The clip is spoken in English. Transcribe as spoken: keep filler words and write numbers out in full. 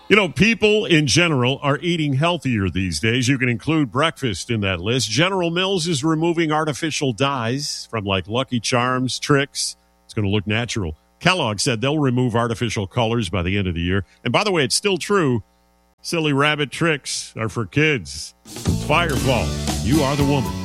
You know, people in general are eating healthier these days. You can include breakfast in that list. General Mills is removing artificial dyes from like Lucky Charms, Trix. It's going to look natural. Kellogg said they'll remove artificial colors by the end of the year. And by the way, it's still true. Silly rabbit Trix are for kids. Firefall, you are the woman.